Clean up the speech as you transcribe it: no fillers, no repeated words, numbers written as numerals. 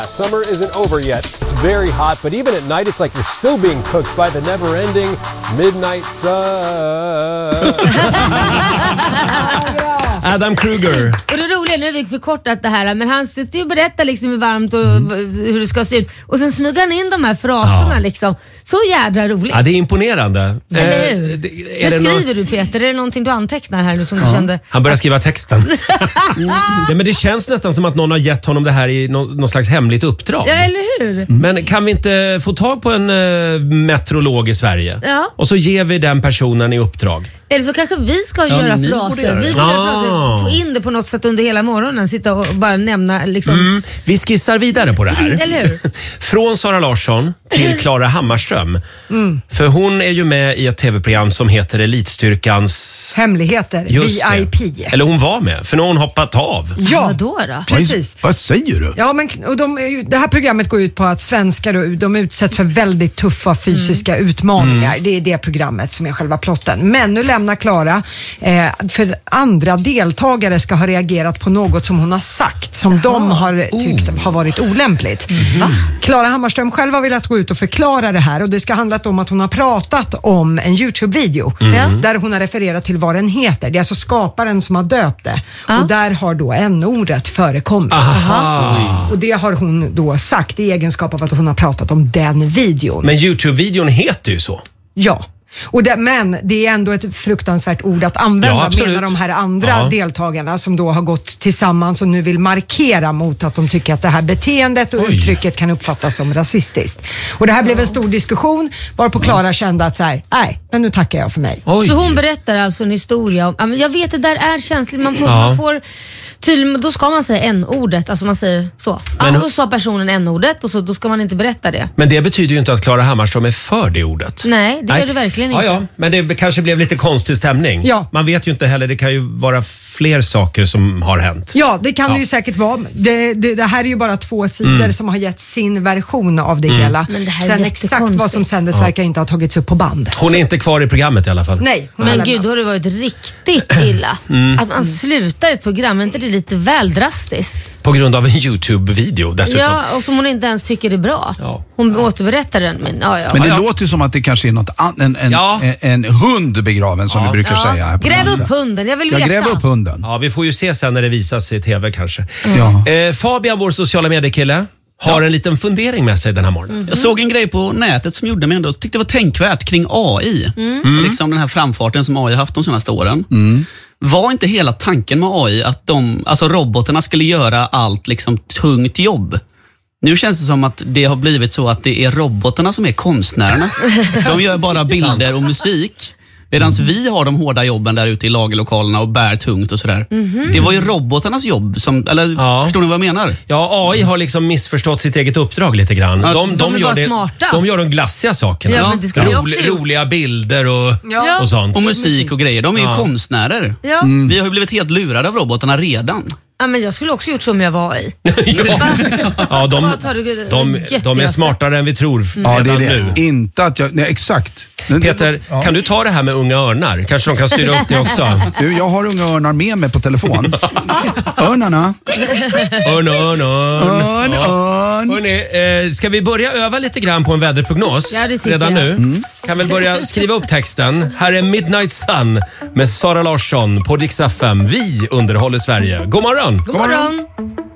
Summer isn't over yet. It's very hot, but even at night it's like you're still being cooked by the never-ending midnight sun. Adam Kruger. Och det roliga, nu har vi förkortat det här, men han sitter ju och berättar liksom hur varmt och hur det ska se ut. Och sen smyger han in de här fraserna liksom. Så jädra roligt. Ja, det är imponerande. Eller hur? Hur skriver du, Peter? Är det någonting du antecknar här nu som du kände? Han börjar skriva texten. Ja, men det känns nästan som att någon har gett honom det här i någon slags hemligt uppdrag. Ja, eller hur? Men kan vi inte få tag på en meteorolog i Sverige? Ja. Och så ger vi den personen i uppdrag. Eller så kanske vi ska göra fraser. Vi ska göra fraser. Få in det på något sätt under hela morgonen. Sitta och bara nämna liksom. Vi skissar vidare på det här. Eller hur? Från Sara Larsson till Klara Hammarström. För hon är ju med i ett tv-program som heter Elitstyrkans Hemligheter, VIP. Eller hon var med, för nu har hon hoppat av. Ja, då? Precis. Vad säger du? Ja, men och det här programmet går ut på att svenskar de utsätts för väldigt tuffa fysiska utmaningar. Det är det programmet som är själva plotten. Men nu lämnar Klara för andra deltagare ska ha reagerat på något som hon har sagt som de har tyckt har varit olämpligt. Klara Hammarström själv har velat gå ut och förklara det här och det ska handla om att hon har pratat om en YouTube-video där hon har refererat till vad den heter. Det är alltså skaparen som har döpt det. Och där har då n-ordet förekommit. Och det har hon då sagt i egenskap av att hon har pratat om den videon. Men YouTube-videon heter ju så. Ja. Men det är ändå ett fruktansvärt ord att använda, menar de här andra deltagarna som då har gått tillsammans och nu vill markera mot att de tycker att det här beteendet och uttrycket kan uppfattas som rasistiskt. Och det här blev en stor diskussion varpå Klara kände att nej, men nu tackar jag för mig. Så hon berättar alltså en historia om, jag vet det där är känsligt, man får tydligen, då ska man säga n-ordet, alltså man säger så. Men då sa personen n-ordet och så, då ska man inte berätta det. Men det betyder ju inte att Klara Hammarström är för det ordet. Nej, det gör det verkligen inte. Ja, men det kanske blev lite konstig stämning. Ja. Man vet ju inte heller, det kan ju vara fler saker som har hänt. Ja, det kan det ju säkert vara. Det här är ju bara 2 sidor som har gett sin version av det hela. Men det här sen är exakt vad som sändes verkar inte ha tagits upp på band. Hon är inte kvar i programmet i alla fall. Nej. Men gud, då har det varit riktigt illa. Att man slutar ett program, är inte det lite väl drastiskt? På grund av en YouTube-video dessutom. Ja, och som hon inte ens tycker är bra. Ja. Hon återberättar den. Men det låter ju som att det kanske är något en hund begraven som vi brukar säga här på Gräv landet. upp hunden, jag vill veta. Gräv upp hunden. Ja, vi får ju se sen när det visas i tv kanske. Ja. Fabian, vår sociala mediekille, har en liten fundering med sig den här morgonen. Jag såg en grej på nätet som gjorde mig ändå, tyckte det var tänkvärt kring AI. Och liksom den här framfarten som AI haft de senaste åren. Var inte hela tanken med AI att robotarna skulle göra allt liksom tungt jobb? Nu känns det som att det har blivit så att det är robotarna som är konstnärerna. De gör bara bilder och musik. Medan vi har de hårda jobben där ute i lagerlokalerna och bär tungt och sådär. Det var ju robotarnas jobb förstår ni vad jag menar? Ja, AI har liksom missförstått sitt eget uppdrag lite gran. De gör det smarta. De gör de glassiga sakerna. Ja, men det skulle jag också roliga bilder och sånt. Och musik och grejer. De är ju konstnärer. Ja. Vi har ju blivit helt lurade av robotarna redan. Ja, men jag skulle också gjort som jag var i. De är smartare än vi tror Ja, det är det. nu. Inte att jag... Nej, exakt. Peter, kan du ta det här med unga örnar? Kanske de kan styra upp det också. Du, jag har unga örnar med mig på telefon. Örnarna. Örn. Örn. Hörrni, ska vi börja öva lite grann på en väderprognos? Ja, det tycker redan jag. nu? Kan väl börja skriva upp texten. Här är Midnight Sun med Sara Larsson på Dix FM. Vi underhåller Sverige. God morgon! God morgon!